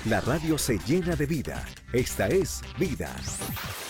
La radio se llena de vida. Esta es Vida.